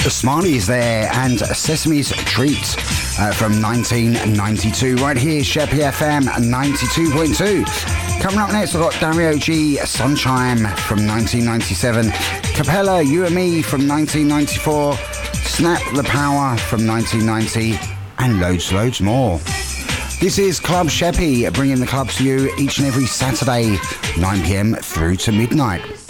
The Smarties there and Sesame's Treat from 1992. Right here, Sheppy FM 92.2. Coming up next, I've got Dario G, Sunshine from 1997. Capella, You and Me from 1994. Snap the Power from 1990. And loads more. This is Club Sheppy, bringing the club to you each and every Saturday, 9 p.m. through to midnight.